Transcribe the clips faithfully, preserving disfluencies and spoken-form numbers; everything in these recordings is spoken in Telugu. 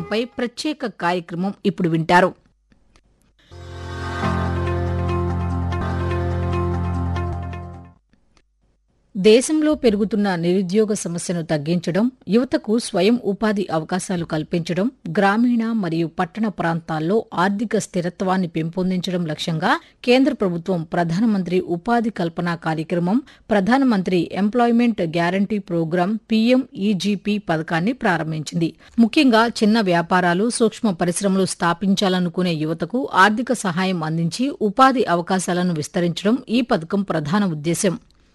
అంశంపై ప్రత్యేక కార్యక్రమం ఇప్పుడు వింటారు. దేశంలో పెరుగుతున్న నిరుద్యోగ సమస్యను తగ్గించడం, యువతకు స్వయం ఉపాధి అవకాశాలు కల్పించడం, గ్రామీణ మరియు పట్టణ ప్రాంతాల్లో ఆర్థిక స్థిరత్వాన్ని పెంపొందించడం లక్ష్యంగా కేంద్ర ప్రభుత్వం ప్రధానమంత్రి ఉపాధి కల్పన కార్యక్రమం, ప్రధానమంత్రి ఎంప్లాయ్మెంట్ గ్యారంటీ ప్రోగ్రాం పీఎంఈజీపీ పథకాన్ని ప్రారంభించింది. ముఖ్యంగా చిన్న వ్యాపారాలు, సూక్ష్మ పరిశ్రమలు స్థాపించాలనుకునే యువతకు ఆర్థిక సహాయం అందించి ఉపాధి అవకాశాలను విస్తరించడం ఈ పథకం ప్రధాన ఉద్దేశం.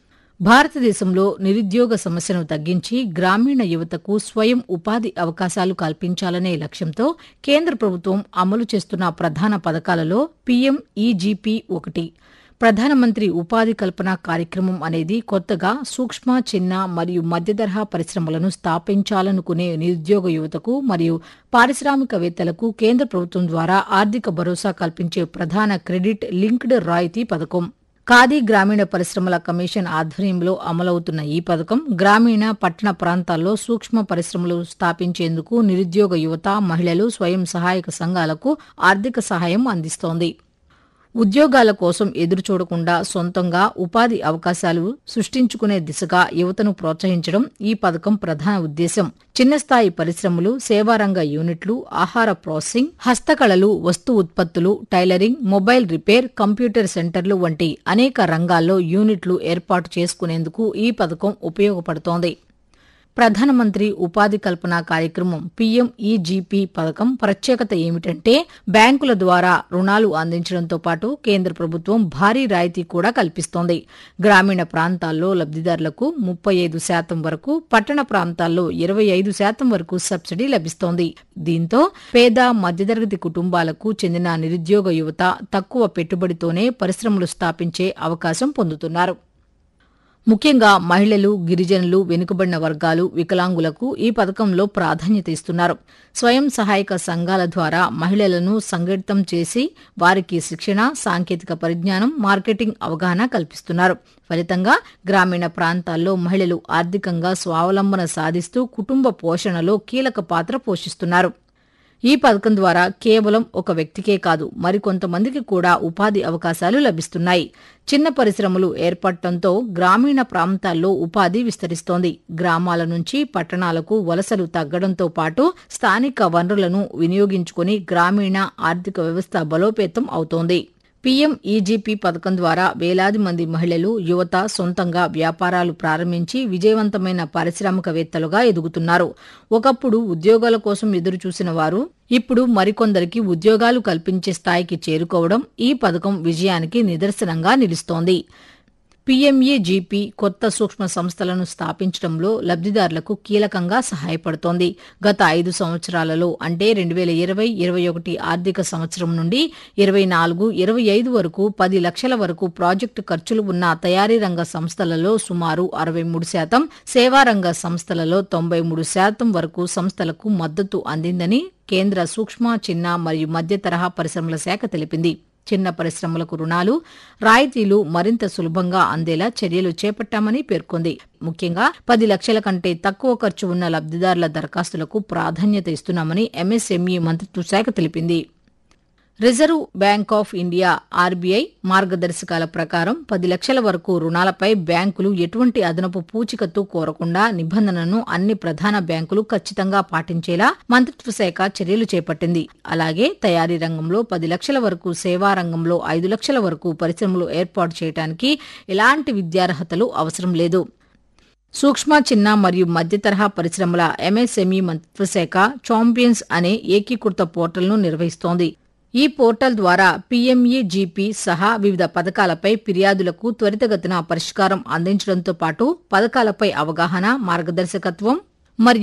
భారతదేశంలో నిరుద్యోగ సమస్యను తగ్గించి గ్రామీణ యువతకు స్వయం ఉపాధి అవకాశాలు కల్పించాలనే లక్ష్యంతో కేంద్ర ప్రభుత్వం అమలు చేస్తున్న ప్రధాన పథకాలలో పీఎంఈజీపీ ఒకటి. ప్రధానమంత్రి ఉపాధి కల్పన కార్యక్రమం అనేది కొత్తగా సూక్ష్మ, చిన్న మరియు మధ్యతరహా పరిశ్రమలను స్థాపించాలనుకునే నిరుద్యోగ యువతకు మరియు పారిశ్రామికవేత్తలకు కేంద్ర ప్రభుత్వం ద్వారా ఆర్థిక భరోసా కల్పించే ప్రధాన క్రెడిట్ లింక్డ్ రాయితీ పథకం. ఖాదీ గ్రామీణ పరిశ్రమల కమిషన్ ఆధ్వర్యంలో అమలవుతున్న ఈ పథకం గ్రామీణ, పట్టణ ప్రాంతాల్లో సూక్ష్మ పరిశ్రమలు స్థాపించేందుకు నిరుద్యోగ యువత, మహిళలు, స్వయం సహాయక సంఘాలకు ఆర్థిక సహాయం అందిస్తోంది. ఉద్యోగాల కోసం ఎదురుచూడకుండా సొంతంగా ఉపాధి అవకాశాలు సృష్టించుకునే దిశగా యువతను ప్రోత్సహించడం ఈ పథకం ప్రధాన ఉద్దేశం. చిన్నస్థాయి పరిశ్రమలు, సేవారంగ యూనిట్లు, ఆహార ప్రాసెసింగ్, హస్తకళలు, వస్తు ఉత్పత్తులు, టైలరింగ్, మొబైల్ రిపేర్, కంప్యూటర్ సెంటర్లు వంటి అనేక రంగాల్లో యూనిట్లు ఏర్పాటు చేసుకునేందుకు ఈ పథకం ఉపయోగపడుతోంది. ప్రధానమంత్రి ఉపాధి కల్పన కార్యక్రమం పీఎంఈజీపీ పథకం ప్రత్యేకత ఏమిటంటే బ్యాంకుల ద్వారా రుణాలు అందించడంతో పాటు కేంద్ర ప్రభుత్వం భారీ రాయితీ కూడా కల్పిస్తోంది. గ్రామీణ ప్రాంతాల్లో లబ్దిదారులకు ముప్పై ఐదు శాతం వరకు, పట్టణ ప్రాంతాల్లో ఇరవై ఐదు శాతం వరకు సబ్సిడీ లభిస్తోంది. దీంతో పేద, మధ్యతరగతి కుటుంబాలకు చెందిన నిరుద్యోగ యువత తక్కువ పెట్టుబడితోనే పరిశ్రమలు స్థాపించే అవకాశం పొందుతున్నారు. ముఖ్యంగా మహిళలు, గిరిజనులు, వెనుకబడిన వర్గాలు, వికలాంగులకు ఈ పథకంలో ప్రాధాన్యత ఇస్తున్నారు. స్వయం సహాయక సంఘాల ద్వారా మహిళలను సంఘటితం చేసి వారికి శిక్షణ, సాంకేతిక పరిజ్ఞానం, మార్కెటింగ్ అవగాహన కల్పిస్తున్నారు. ఫలితంగా గ్రామీణ ప్రాంతాల్లో మహిళలు ఆర్థికంగా స్వావలంబన సాధిస్తూ కుటుంబ పోషణలో కీలక పాత్ర పోషిస్తున్నారు. ఈ పథకం ద్వారా కేవలం ఒక వ్యక్తికే కాదు, మరికొంతమందికి కూడా ఉపాధి అవకాశాలు లభిస్తున్నాయి. చిన్న పరిశ్రమలు ఏర్పడటంతో గ్రామీణ ప్రాంతాల్లో ఉపాధి విస్తరిస్తోంది. గ్రామాల నుంచి పట్టణాలకు వలసలు తగ్గడంతో పాటు స్థానిక వనరులను వినియోగించుకుని గ్రామీణ ఆర్థిక వ్యవస్థ బలోపేతం అవుతోంది. పీఎంఈజీపీ పథకం ద్వారా వేలాది మంది మహిళలు, యువత సొంతంగా వ్యాపారాలు ప్రారంభించి విజయవంతమైన పారిశ్రామికవేత్తలుగా ఎదుగుతున్నారు. ఒకప్పుడు ఉద్యోగాల కోసం ఎదురుచూసిన వారు ఇప్పుడు మరికొందరికి ఉద్యోగాలు కల్పించే స్థాయికి చేరుకోవడం ఈ పథకం విజయానికి నిదర్శనంగా నిలుస్తోంది. పీఎంఈజీపీ కొత్త సూక్ష్మ సంస్థలను స్థాపించడంలో లబ్దిదారులకు కీలకంగా సహాయపడుతోంది. గత ఐదు సంవత్సరాలలో అంటే రెండు వేల ఇరవై ఇరవై ఒకటి ఆర్థిక సంవత్సరం నుండి ఇరవై నాలుగు ఇరవై ఐదు వరకు పది లక్షల వరకు ప్రాజెక్టు ఖర్చులు ఉన్న తయారీ రంగ సంస్థలలో సుమారు అరవై మూడు శాతం, సేవారంగ సంస్థలలో తొంభై మూడు శాతం వరకు సంస్థలకు మద్దతు అందిందని కేంద్ర సూక్ష్మ, చిన్న మరియు మధ్య తరహా పరిశ్రమల శాఖ తెలిపింది. చిన్న పరిశ్రమలకు రుణాలు, రాయితీలు మరింత సులభంగా అందేలా చర్యలు చేపట్టామని పేర్కొంది. ముఖ్యంగా పది లక్షల కంటే తక్కువ ఖర్చు ఉన్న లబ్దిదారుల దరఖాస్తులకు ప్రాధాన్యత ఇస్తున్నామని ఎంఎస్ఎంఈ మంత్రిత్వ శాఖ తెలిపింది. Reserve bank of India RBI మార్గదర్శకాల ప్రకారం పది లక్షల వరకు రుణాలపై బ్యాంకులు ఎటువంటి అదనపు పూచికత్తు కోరకుండా నిబంధనను అన్ని ప్రధాన బ్యాంకులు ఖచ్చితంగా పాటించేలా మంత్రిత్వ శాఖ చర్యలు చేపట్టింది. అలాగే తయారీ రంగంలో పది లక్షల వరకు, సేవా రంగంలో ఐదు లక్షల వరకు పరిశ్రమలు ఏర్పాటు చేయడానికి ఎలాంటి విద్యార్హతలు అవసరం లేదు. సూక్ష్మ, చిన్న మరియు మధ్య తరహా పరిశ్రమల ఎంఎస్ఎంఈ మంత్రిత్వ శాఖ ఛాంపియన్స్ అనే ఏకీకృత పోర్టల్ను నిర్వహిస్తోంది. ఈ పోర్టల్ ద్వారా పీఎంఈజీపీ సహా వివిధ పథకాలపై ఫిర్యాదులకు త్వరితగతిన పరిష్కారం అందించడంతో పాటు పథకాలపై అవగాహన, మార్గదర్శకత్వం మరియు